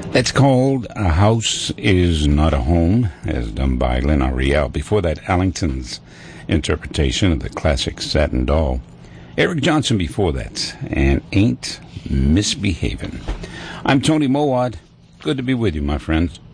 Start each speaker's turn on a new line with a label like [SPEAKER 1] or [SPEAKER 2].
[SPEAKER 1] It's called A House Is Not a Home, as done by Lynn Ariel. Before that, Allington's interpretation of the classic Satin Doll. Eric Johnson before that, and Ain't Misbehavin'. I'm Tony Mowat. Good to be with you, my friends.